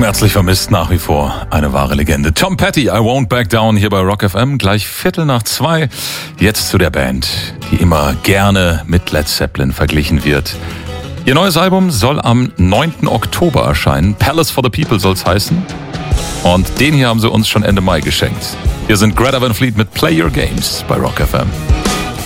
Schmerzlich vermisst nach wie vor eine wahre Legende. Tom Petty, I Won't Back Down hier bei Rock FM. Gleich 1:15. Jetzt zu der Band, die immer gerne mit Led Zeppelin verglichen wird. Ihr neues Album soll am 9. Oktober erscheinen. Palace for the People soll's heißen. Und den hier haben sie uns schon Ende Mai geschenkt. Hier sind Greta Van Fleet mit Play Your Games bei Rock FM.